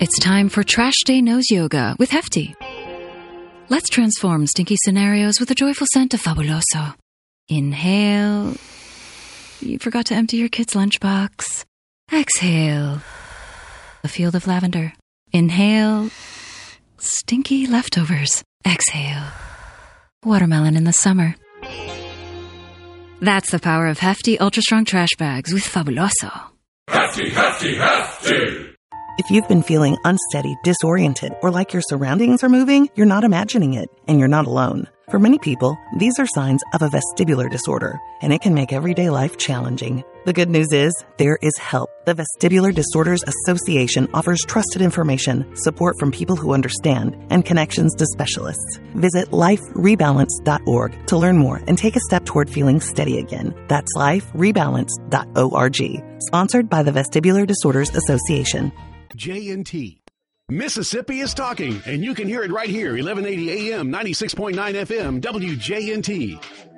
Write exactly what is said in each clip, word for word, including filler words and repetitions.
It's time for Trash Day Nose Yoga with Hefty. Let's transform stinky scenarios with the joyful scent of Fabuloso. Inhale. You forgot to empty your kid's lunchbox. Exhale. A field of lavender. Inhale. Stinky leftovers. Exhale. Watermelon in the summer. That's the power of Hefty Ultra Strong Trash Bags with Fabuloso. Hefty, hefty, hefty! If you've been feeling unsteady, disoriented, or like your surroundings are moving, you're not imagining it, and you're not alone. For many people, these are signs of a vestibular disorder, and it can make everyday life challenging. The good news is, there is help. The Vestibular Disorders Association offers trusted information, support from people who understand, and connections to specialists. Visit life rebalance dot org to learn more and take a step toward feeling steady again. That's life rebalance dot org. Sponsored by the Vestibular Disorders Association. J and T. Mississippi is talking, and you can hear it right here, eleven eighty A M, ninety-six point nine F M, W J and T.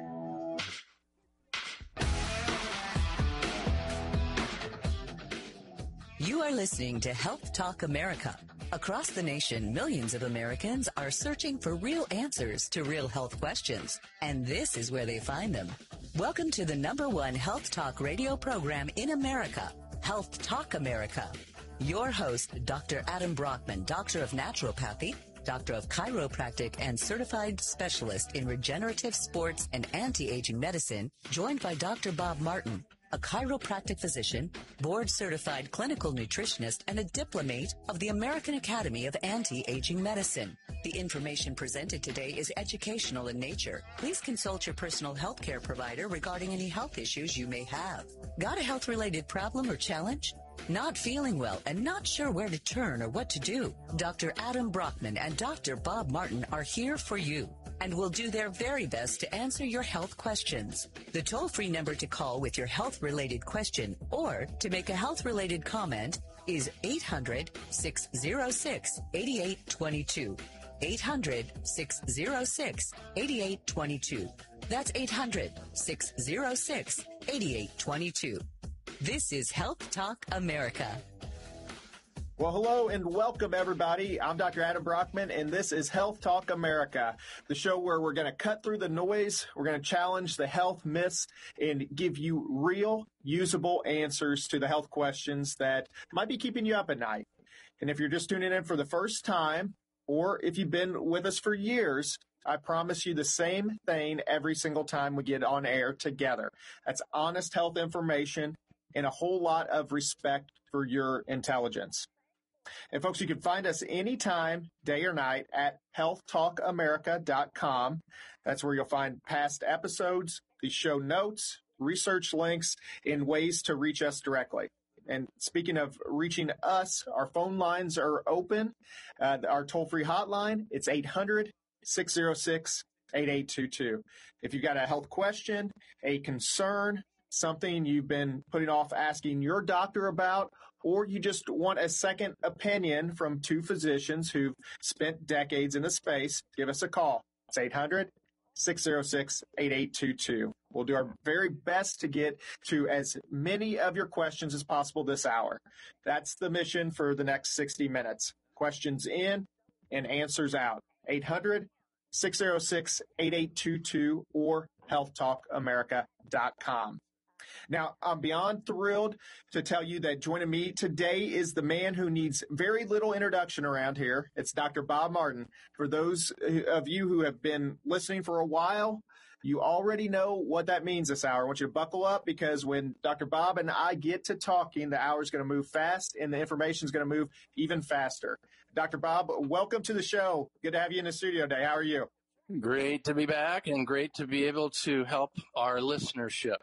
You are listening to Health Talk America. Across the nation, millions of Americans are searching for real answers to real health questions, and this is where they find them. Welcome to the number one health talk radio program in America, Health Talk America. Your host, Doctor Adam Brockman, Doctor of Naturopathy, Doctor of Chiropractic, and Certified Specialist in Regenerative Sports and Anti-Aging Medicine, joined by Doctor Bob Martin, a chiropractic physician, board-certified clinical nutritionist, and a diplomate of the American Academy of Anti-Aging Medicine. The information presented today is educational in nature. Please consult your personal health care provider regarding any health issues you may have. Got a health-related problem or challenge? Not feeling well and not sure where to turn or what to do? Doctor Adam Brockman and Doctor Bob Martin are here for you and will do their very best to answer your health questions. The toll-free number to call with your health-related question or to make a health-related comment is eight hundred, six oh six, eight eight two two. eight hundred, six oh six, eight eight two two. That's eight hundred, six oh six, eight eight two two. This is Health Talk America. Well, hello and welcome, everybody. I'm Doctor Adam Brockman, and this is Health Talk America, the show where we're going to cut through the noise, we're going to challenge the health myths, and give you real, usable answers to the health questions that might be keeping you up at night. And if you're just tuning in for the first time, or if you've been with us for years, I promise you the same thing every single time we get on air together. That's honest health information and a whole lot of respect for your intelligence. And folks, you can find us anytime, day or night, at health talk america dot com. That's where you'll find past episodes, the show notes, research links, and ways to reach us directly. And speaking of reaching us, our phone lines are open. Uh, our toll-free hotline, it's eight hundred, six oh six, eight eight two two. If you've got a health question, a concern, something you've been putting off asking your doctor about, or you just want a second opinion from two physicians who've spent decades in the space, give us a call. It's eight hundred, six oh six, eight eight two two. We'll do our very best to get to as many of your questions as possible this hour. That's the mission for the next sixty minutes. Questions in and answers out. eight hundred, six oh six, eight eight two two or health talk america dot com. Now, I'm beyond thrilled to tell you that joining me today is the man who needs very little introduction around here. It's Doctor Bob Martin. For those of you who have been listening for a while, you already know what that means this hour. I want you to buckle up because when Doctor Bob and I get to talking, the hour is going to move fast and the information is going to move even faster. Doctor Bob, welcome to the show. Good to have you in the studio today. How are you? Great to be back and great to be able to help our listenership.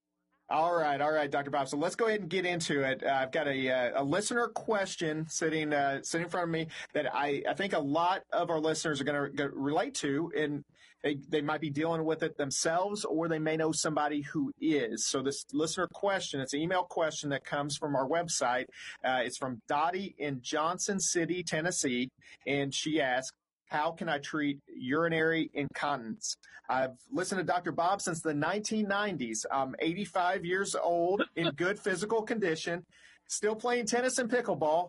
All right, all right, Doctor Bob. So let's go ahead and get into it. Uh, I've got a, uh, a listener question sitting uh, sitting in front of me that I, I think a lot of our listeners are going to relate to, and they, they might be dealing with it themselves, or they may know somebody who is. So this listener question, it's an email question that comes from our website. Uh, it's from Dottie in Johnson City, Tennessee, and she asks, how can I treat urinary incontinence? I've listened to Doctor Bob since the nineteen nineties. I'm eighty-five years old, in good physical condition, still playing tennis and pickleball,